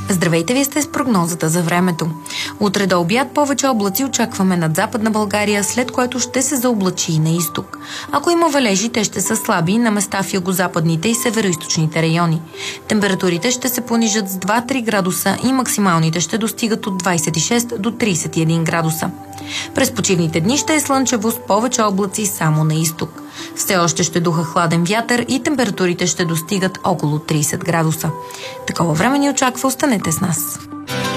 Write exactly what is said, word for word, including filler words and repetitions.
Здравейте, вие сте с прогнозата за времето. Утре до обяд повече облаци очакваме над Западна България, след което ще се заоблачи и на изток. Ако има валежи, те ще са слаби на места в югозападните и североизточните райони. Температурите ще се понижат с два-три градуса и максималните ще достигат от двадесет и шест до тридесет и един градуса. През почивните дни ще е слънчево с повече облаци само на изток. Все още ще духа хладен вятър и температурите ще достигат около тридесет градуса. Такова време ни очаква, останете с нас.